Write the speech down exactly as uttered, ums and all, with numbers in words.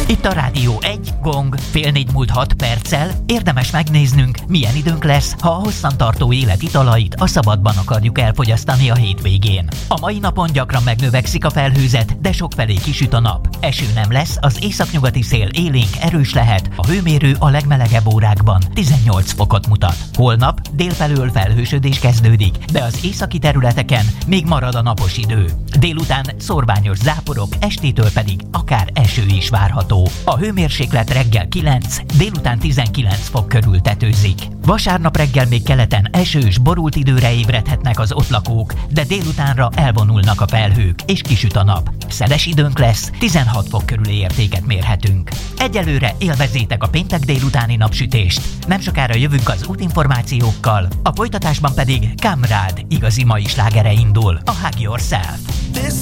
Itt a Rádió egy, Gong, fél négy múlt hat perccel. Érdemes megnéznünk, milyen időnk lesz, ha a hosszantartó élet italait a szabadban akarjuk elfogyasztani a hétvégén. A mai napon gyakran megnövekszik a felhőzet, de sokfelé kisüt a nap. Eső nem lesz, az északnyugati szél élénk, erős lehet, a hőmérő a legmelegebb órákban tizennyolc fokot mutat. Holnap délfelől felhősödés kezdődik, de az északi területeken még marad a napos idő. Délután szórványos záporok, estétől pedig akár eső is várható. A hőmérséklet reggel kilenc, délután tizenkilenc fok körül tetőzik. Vasárnap reggel még keleten esős, borult időre ébredhetnek az ott lakók, de délutánra elvonulnak a felhők, és kisüt a nap. Szeles időnk lesz, tizenhat fok körüli értéket mérhetünk. Egyelőre élvezzétek a péntek délutáni napsütést. Nem sokára jövünk az útinformációkkal, a folytatásban pedig Kamrád igazi mai slágere indul, a Hug Yourself.